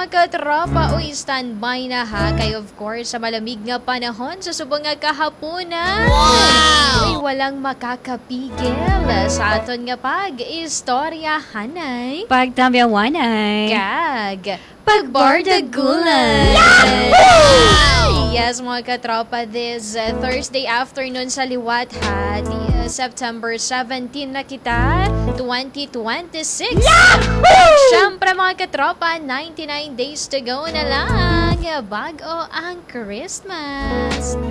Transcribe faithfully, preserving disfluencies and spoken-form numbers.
mga katropa, uy, standby na ha. Kay of course, sa malamig nga panahon, sa subong nga kahaponan. Wow! Uy, walang makakapigil sa aton nga pag-istorya, hanay. Pagtambiawanay. Kag. Pagbardagulan. Yes, mga katropa, this uh, Thursday afternoon sa liwat ha, di, uh, September seventeenth na kita, twenty twenty-six. Siyempre mga katropa, ninety-nine days to go na lang bago ang Christmas.